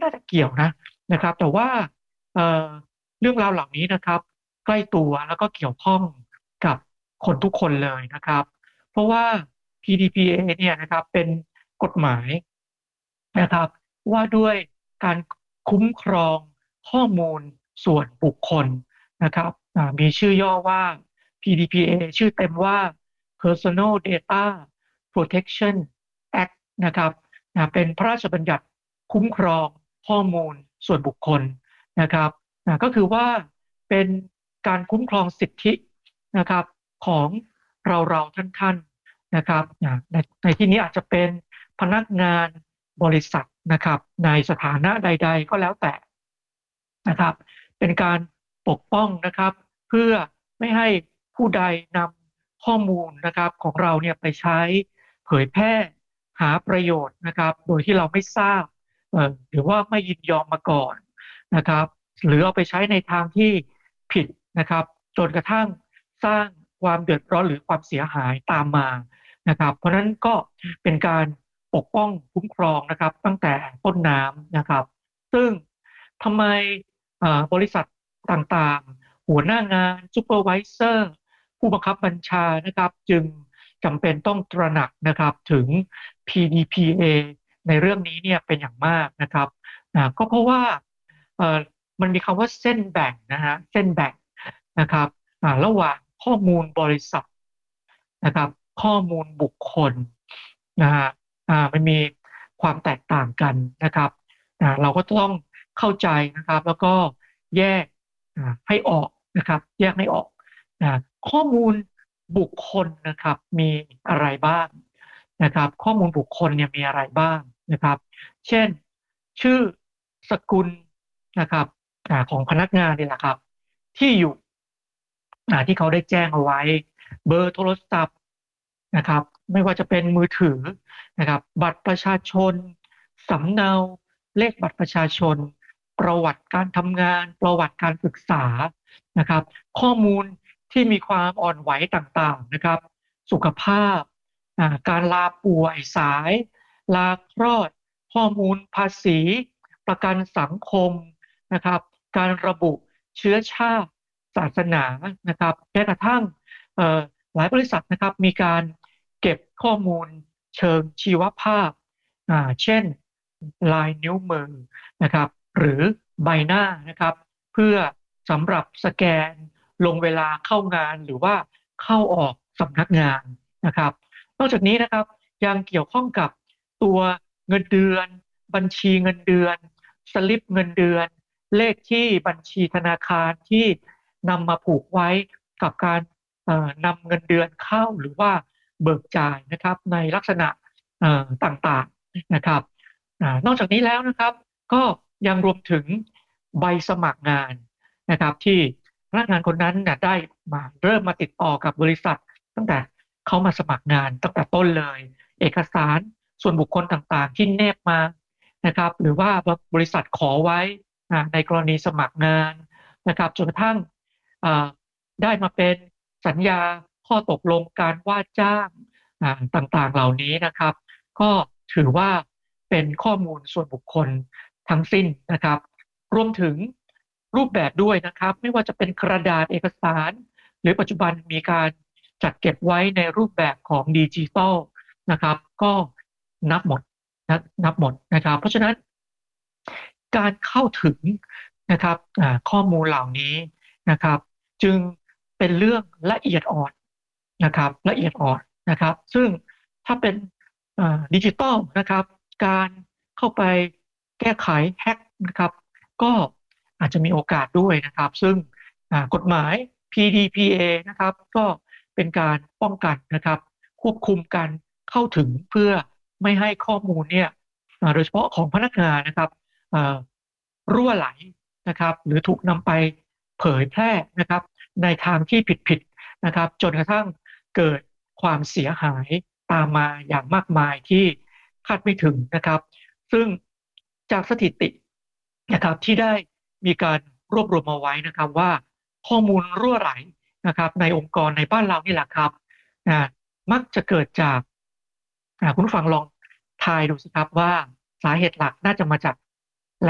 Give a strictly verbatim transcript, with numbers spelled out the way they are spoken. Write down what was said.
น่าจะเกี่ยวนะนะครับแต่ว่าเอ่อเรื่องราวเหล่านี้นะครับใกล้ตัวแล้วก็เกี่ยวข้องกับคนทุกคนเลยนะครับเพราะว่า พี ดี พี เอ เนี่ยนะครับเป็นกฎหมายนะครับว่าด้วยการคุ้มครองข้อมูลส่วนบุคคลนะครับอ่ามีชื่อย่อว่า พี ดี พี เอ ชื่อเต็มว่า Personal Data Protection Act นะครับนะเป็นพระราชบัญญัติคุ้มครองข้อมูลส่วนบุคคลนะครับนะก็คือว่าเป็นการคุ้มครองสิทธินะครับของเราเราท่านท่านๆนะครับนะในในที่นี้อาจจะเป็นพนักงานบริษัทนะครับในสถานะใดๆก็แล้วแต่นะครับเป็นการปกป้องนะครับเพื่อไม่ให้ผู้ใดนำข้อมูลนะครับของเราเนี่ยไปใช้เผยแพร่หาประโยชน์นะครับโดยที่เราไม่ทราบเอ่อหรือว่าไม่ยินยอมมาก่อนนะครับหรือเอาไปใช้ในทางที่ผิดนะครับจนกระทั่งสร้างความเดือดร้อนหรือความเสียหายตามมานะครับเพราะฉะนั้นก็เป็นการปกป้องคุ้มครองนะครับตั้งแต่ต้นน้ำนะครับซึ่งทำไมเอ่อบริษัทต่างๆหัวหน้างานซูเปอร์วิเซอร์ผู้บังคับบัญชานะครับจึงจำเป็นต้องตระหนักนะครับถึง พี ดี พี เอ ในเรื่องนี้เนี่ยเป็นอย่างมากนะครับนะก็เพราะว่าเอ่อมันมีคำว่าเส้นแบ่งนะฮะเส้นแบ่งนะครับอ่าระหว่างข้อมูลบริษัทนะครับข้อมูลบุคคลนะฮะอ่ามันมีความแตกต่างกันนะครับอ่าเราก็ต้องเข้าใจนะครับแล้วก็แยกอ่าให้ออกนะครับแยกให้ออกอ่าข้อมูลบุคคลนะครับมีอะไรบ้างนะครับข้อมูลบุคคลเนี่ยมีอะไรบ้างนะครับเช่นชื่อสกุลนะครับอ่าของพนักงานนี่แหละครับที่อยู่อ่าที่เขาได้แจ้งเอาไว้เบอร์โทรศัพท์นะครับไม่ว่าจะเป็นมือถือนะครับบัตรประชาชนสำเนาเลขบัตรประชาชนประวัติการทำงานประวัติการศึกษานะครับข้อมูลที่มีความอ่อนไหวต่างๆนะครับสุขภาพอ่าการลาป่วยสายลาคลอดข้อมูลภาษีประกันสังคมนะครับการระบุเชื้อชาติศาสนานะครับแม้กระทั่งเอ่อหลายบริษัทนะครับมีการเก็บข้อมูลเชิงชีวภาพอ่าเช่นลายนิ้วมือนะครับหรือใบหน้านะครับเพื่อสำหรับสแกนลงเวลาเข้างานหรือว่าเข้าออกสำนักงานนะครับนอกจากนี้นะครับยังเกี่ยวข้องกับตัวเงินเดือนบัญชีเงินเดือนสลิปเงินเดือนเลขที่บัญชีธนาคารที่นำมาผูกไว้กับการเอ่อนำเงินเดือนเข้าหรือว่าเบิกจ่ายนะครับในลักษณะเอ่อต่างๆนะครับอ่านอกจากนี้แล้วนะครับก็ยังรวมถึงใบสมัครงานนะครับที่พนักงานคนนั้นเนี่ยได้มาเริ่มมาติดต่อกับบริษัทตั้งแต่เขามาสมัครงานตั้งแต่ต้นเลยเอกสารส่วนบุคคลต่างๆที่แนบมานะครับหรือว่าบริษัทขอไว้อ่าในกรณีสมัครงานนะครับจนกระทั่งอ่าได้มาเป็นสัญญาข้อตกลงการว่าจ้างอ่าต่างๆเหล่านี้นะครับก็ถือว่าเป็นข้อมูลส่วนบุคคลทั้งสิ้นนะครับรวมถึงรูปแบบด้วยนะครับไม่ว่าจะเป็นกระดาษเอกสารหรือปัจจุบันมีการจัดเก็บไว้ในรูปแบบของดิจิทัลนะครับก็นับหมดนะนับหมดนะครับเพราะฉะนั้นการเข้าถึงนะครับอ่าข้อมูลเหล่านี้นะครับจึงเป็นเรื่องละเอียดอ่อนนะครับละเอียดอ่อนนะครับซึ่งถ้าเป็นอ่าดิจิทัลนะครับการเข้าไปแก้ไขแฮ็กนะครับก็อาจจะมีโอกาสด้วยนะครับซึ่งอ่ากฎหมาย พี ดี พี เอ นะครับก็เป็นการป้องกันนะครับควบคุมการเข้าถึงเพื่อไม่ให้ข้อมูลเนี่ยอ่าโดยเฉพาะของพนักงานนะครับเอ่อรั่วไหลนะครับหรือถูกนำไปเผยแพร่นะครับในทางที่ผิดๆนะครับจนกระทั่งเกิดความเสียหายตามมาอย่างมากมายที่คาดไม่ถึงนะครับซึ่งจากสถิตินะครับที่ได้มีการรวบรวมมาไว้นะครับว่าข้อมูลรั่วไหลนะครับในองค์กรในบ้านเรานี่แหละครับนะมักจะเกิดจากอ่าคุณผู้ฟังลองทายดูสิครับว่าสาเหตุหลักน่าจะมาจาก